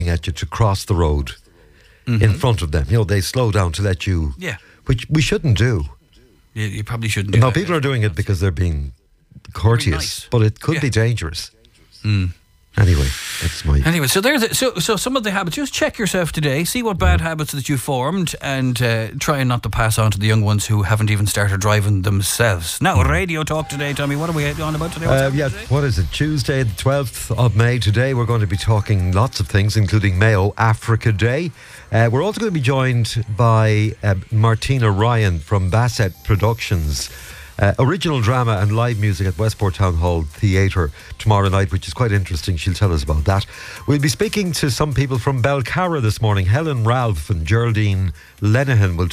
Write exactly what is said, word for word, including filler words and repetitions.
at you to cross the road mm-hmm. in front of them. You know, they slow down to let you... Yeah. Which we shouldn't do. You, you probably shouldn't do No, that. people are doing it because they're being courteous, nice. but it could Yeah. be dangerous. Mm. Anyway, that's my... Anyway, so there's a, so so some of the habits. Just check yourself today. See what bad habits that you formed, and uh, try not to pass on to the young ones who haven't even started driving themselves. Now, radio talk today, Tommy. What are we on about today? Uh, yeah, today? What is it? Tuesday, the twelfth of May. Today, we're going to be talking lots of things, including Mayo Africa Day. Uh, we're also going to be joined by uh, Martina Ryan from Bassett Productions. Uh, original drama and live music at Westport Town Hall Theatre tomorrow night, which is quite interesting. She'll tell us about that. We'll be speaking to some people from Belcarra this morning. Helen Ralph and Geraldine Lenihan will